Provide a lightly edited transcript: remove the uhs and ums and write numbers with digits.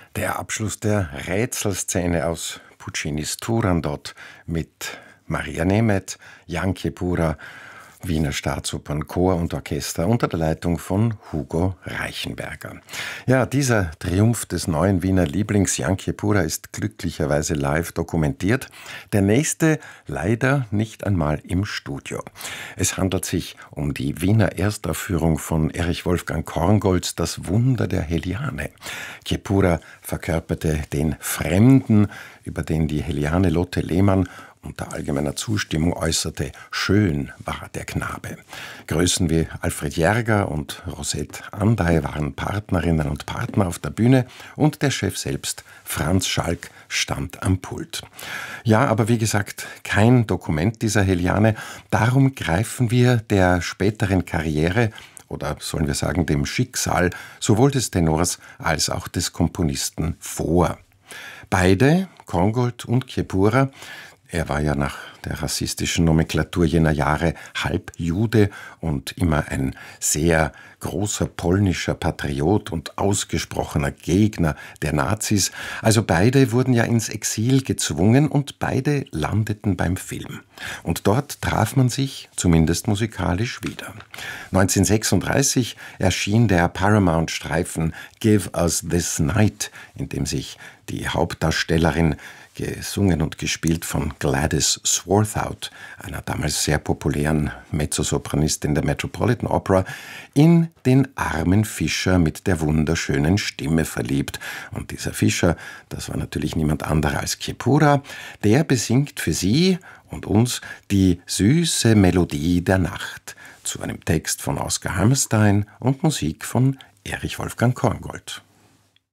Der Abschluss der Rätselszene aus Puccinis Turandot mit Maria Nemeth, Janke Pura, Wiener Staatsopernchor und Orchester unter der Leitung von Hugo Reichenberger. Ja, dieser Triumph des neuen Wiener Lieblings Janke Pura ist glücklicherweise live dokumentiert. Der nächste leider nicht einmal im Studio. Es handelt sich um die Wiener Erstaufführung von Erich Wolfgang Korngolds Das Wunder der Heliane. Kepura verkörperte den Fremden, über den die Heliane Lotte Lehmann unter allgemeiner Zustimmung äußerte, schön war der Knabe. Größen wie Alfred Järger und Rosette Andey waren Partnerinnen und Partner auf der Bühne und der Chef selbst, Franz Schalk, stand am Pult. Ja, aber wie gesagt, kein Dokument dieser Heliane. Darum greifen wir der späteren Karriere oder sollen wir sagen dem Schicksal sowohl des Tenors als auch des Komponisten vor. Beide, Korngold und Kepura, er war ja nach der rassistischen Nomenklatur jener Jahre halb Jude und immer ein sehr großer polnischer Patriot und ausgesprochener Gegner der Nazis. Also beide wurden ja ins Exil gezwungen und beide landeten beim Film. Und dort traf man sich, zumindest musikalisch, wieder. 1936 erschien der Paramount-Streifen Give Us This Night, in dem sich die Hauptdarstellerin, gesungen und gespielt von Gladys Swarthout, einer damals sehr populären Mezzosopranistin der Metropolitan Opera, in den armen Fischer mit der wunderschönen Stimme verliebt. Und dieser Fischer, das war natürlich niemand anderer als Kepura, der besingt für sie und uns die süße Melodie der Nacht zu einem Text von Oscar Hammerstein und Musik von Erich Wolfgang Korngold.